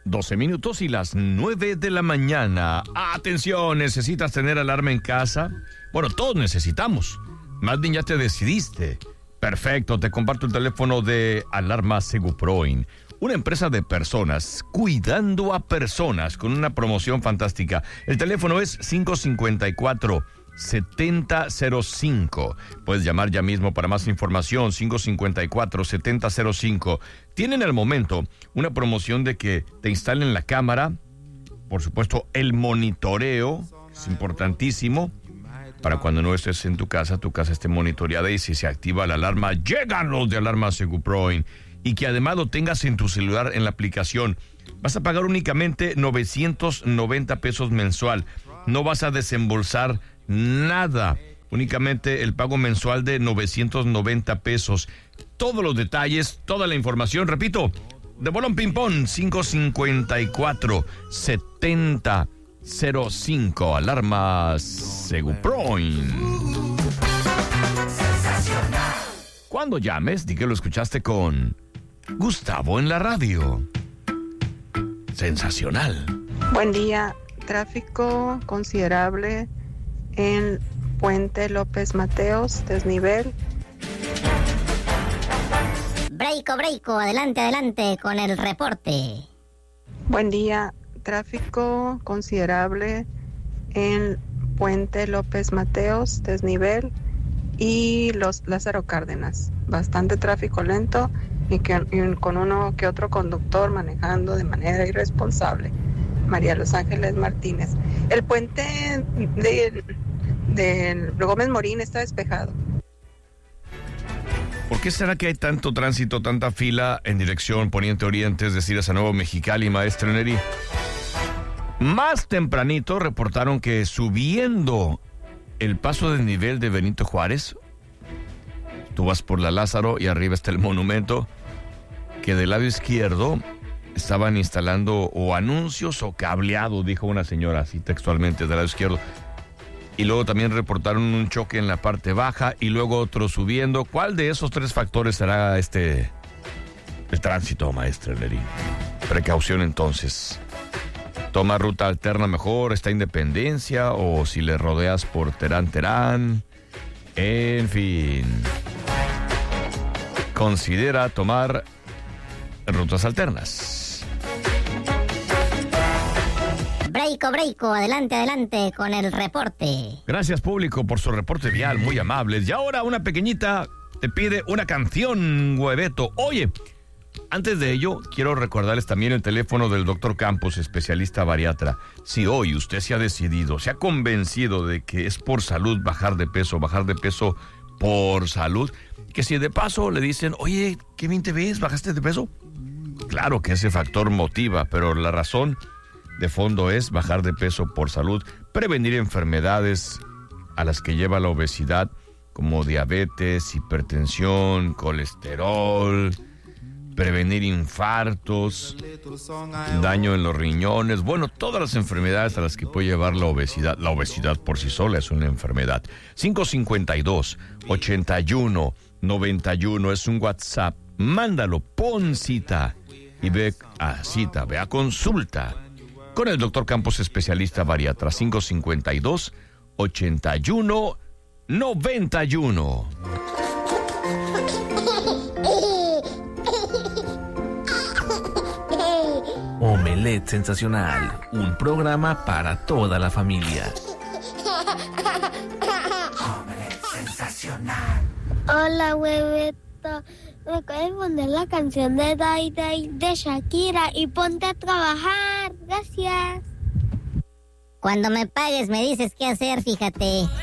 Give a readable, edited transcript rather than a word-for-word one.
12 minutos y las 9 de la mañana. Atención, ¿necesitas tener alarma en casa? Bueno, todos necesitamos. Más bien ya te decidiste. Perfecto, te comparto el teléfono de Alarma Seguproin. Una empresa de personas, cuidando a personas, con una promoción fantástica. El teléfono es 554-7005. Puedes llamar ya mismo para más información, 554-7005. Tienen al momento una promoción de que te instalen la cámara, por supuesto el monitoreo, es importantísimo, para cuando no estés en tu casa esté monitoreada y si se activa la alarma, llegan los de Alarma Seguproin. Y que además lo tengas en tu celular en la aplicación. Vas a pagar únicamente 990 pesos mensual. No vas a desembolsar nada. Únicamente el pago mensual de 990 pesos. Todos los detalles, toda la información, repito, de Bolón Ping Pong, 554-7005. Alarma Seguproin. Cuando llames, di que lo escuchaste con Gustavo en la radio. Sensacional. Buen día. Tráfico considerable en Puente López Mateos, desnivel. Breiko, adelante con el reporte. Buen día. Tráfico considerable en Puente López Mateos, desnivel. Y los Lázaro Cárdenas. Bastante tráfico lento y con uno que otro conductor manejando de manera irresponsable. María Los Ángeles Martínez. El puente de Gómez Morín está despejado. ¿Por qué será que hay tanto tránsito, tanta fila en dirección poniente-oriente, es decir, hacia Nuevo Mexicali, maestra Neri? Más tempranito reportaron que subiendo el paso de nivel de Benito Juárez, tú vas por la Lázaro y arriba está el monumento, que del lado izquierdo estaban instalando o anuncios o cableado, dijo una señora así textualmente, del lado izquierdo. Y luego también reportaron un choque en la parte baja y luego otro subiendo. ¿Cuál de esos tres factores será el tránsito, maestra Leri? Precaución entonces. Toma ruta alterna mejor, está Independencia, o si le rodeas por Terán. En fin. Considera tomar rutas alternas. Breiko, adelante con el reporte. Gracias, público, por su reporte vial, muy amables. Y ahora una pequeñita te pide una canción, Hueveto. Oye, antes de ello, quiero recordarles también el teléfono del Dr. Campos, especialista bariatra. Si hoy usted se ha decidido, se ha convencido de que es por salud bajar de peso por salud, que si de paso le dicen, oye, qué bien te ves, ¿bajaste de peso? Claro que ese factor motiva, pero la razón de fondo es bajar de peso por salud, prevenir enfermedades a las que lleva la obesidad, como diabetes, hipertensión, colesterol, prevenir infartos, daño en los riñones, bueno, todas las enfermedades a las que puede llevar la obesidad. La obesidad por sí sola es una enfermedad. 552-81-91 es un WhatsApp. Mándalo, pon cita y ve a consulta con el Dr. Campos, especialista bariatra. 552-81-91. Omelette Sensacional, un programa para toda la familia. Omelette Sensacional. Hola, huevito. ¿Me puedes poner la canción de Day Day de Shakira y ponte a trabajar? Gracias. Cuando me pagues me dices qué hacer, fíjate.